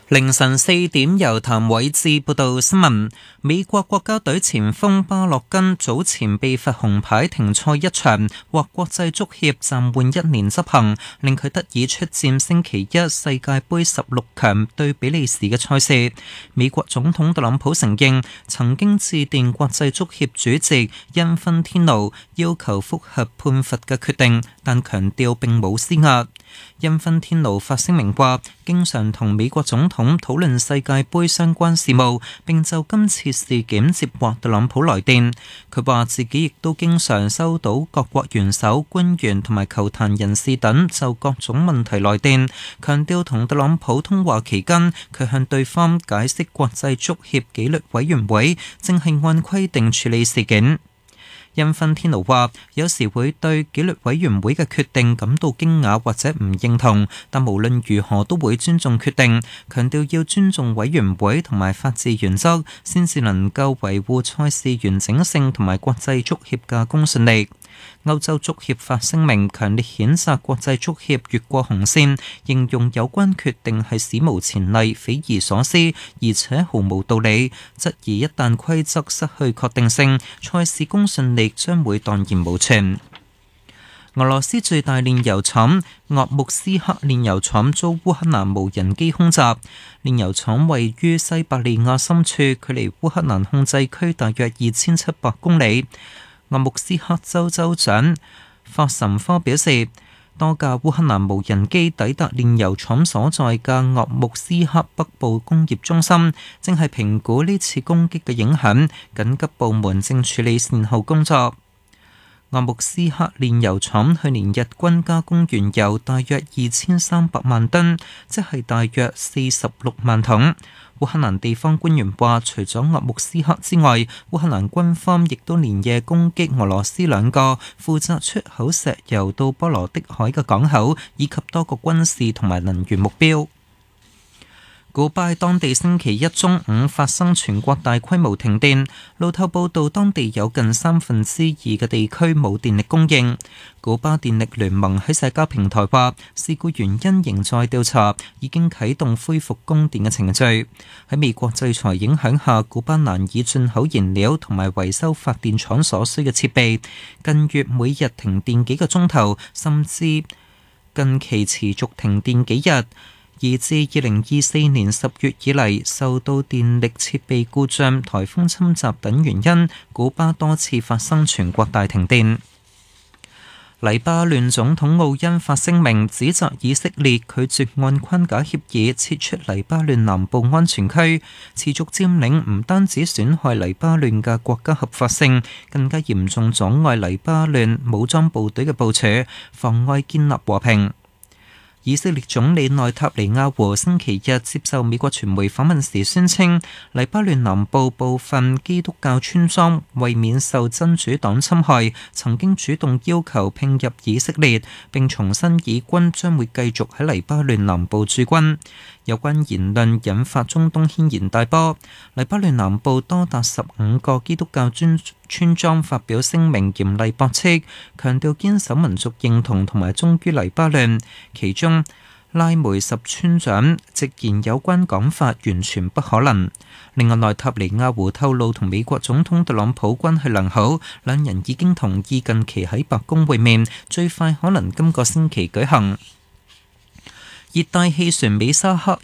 凌晨4點，由譚偉志報道新聞。美國國家隊前鋒巴洛根早前被罰紅牌停賽一場，獲國際足協暫緩1年執行，令佢得以出戰星期一世界盃16強對比利時嘅賽事。美國總統特朗普承認曾經致電國際足協主席因芬天奴要求覆核判罰嘅決定，但強調並冇施壓。因芬天奴發聲明話，經常同美國總統討論世界盃相關事務，並就今次事件接獲特朗普來電。佢話自己亦都經常收到各國元首、官員同埋球壇人士等就各種問題來電，強調同特朗普通話期間，佢向對方解釋國際足協紀律委員會正係按規定處理事件。因芬天奴話：有時會對紀律委員會嘅決定感到驚訝或者唔認同，但無論如何都會尊重決定，強調要尊重委員會同埋法治原則，先至能夠維護賽事完整性同埋國際足協嘅公信力。歐洲足協發聲明，強烈譴責國際足協越過紅線，形容有關決定係史無前例、匪夷所思，而且毫無道理，質疑一旦規則失去確定性，賽事公信力將會蕩然無存。俄羅斯最大煉油廠鄂木斯克煉油廠遭烏克蘭無人機空襲，煉油廠位於西伯利亞深處，距離烏克蘭控制區大約2700公里。鄂木斯克州州長霍什科表示，多架烏克蘭無人機抵達煉油廠所在嘅鄂木斯克北部工業中心，正係評估呢次攻擊嘅影響，緊急部門正處理善後工作。鄂木斯克煉油廠去年日均加工原油大約2300萬噸，即係大約46萬桶。烏克蘭地方官員話，除咗鄂木斯克之外，烏克蘭軍方亦都連夜攻擊俄羅斯2個負責出口石油到波羅的海嘅港口，以及多個軍事同埋能源目標。古巴當地星期一中午發生全國大規模停電，路透報道當地有近2/3嘅地區冇電力供應。古巴電力聯盟喺社交平台話，事故原因仍在調查，已經啟動恢復供電嘅程序。喺美國制裁影響下，古巴難以進口燃料同埋維修發電廠所需嘅設備，近月每日停電幾個鐘頭，甚至近期持續停電幾日。而自2024年10月以嚟，受到電力設備故障、颱風侵襲等原因，古巴多次發生全國大停電。黎巴嫩總統奧恩發聲明，指責以色列拒絕按框架協議撤出黎巴嫩南部安全區，持續佔領唔單止損害黎巴嫩嘅國家合法性，更加嚴重阻礙黎巴嫩武裝部隊嘅部署，妨礙建立和平。以色列總理內塔尼亞胡星期日接受美國傳媒訪問時宣稱，黎巴嫩南部部分基督教村莊為免受真主黨侵害，曾經主動要求併入以色列，並重申以軍將會繼續喺黎巴嫩南部駐軍。有關言論引發中東軒然大波，黎巴嫩南部多達15個基督教村莊發表聲明，嚴厲駁斥，強調堅守民族認同同埋忠於黎巴嫩。其中拉梅什村長直言有關講法完全不可能。另外，內塔尼亞胡透露同美國總統特朗普關係良好，兩人已經同意近期喺白宮會面，最快可能今個星期舉行。熱帶氣旋美沙克